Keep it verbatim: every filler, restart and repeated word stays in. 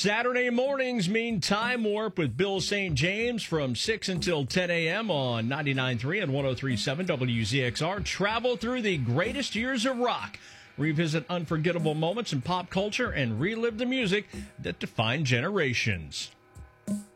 Saturday mornings mean Time Warp with Bill Saint James from six until ten a.m. on ninety-nine point three and one oh three point seven W Z X R. Travel through the greatest years of rock. Revisit unforgettable moments in pop culture and relive the music that defined generations.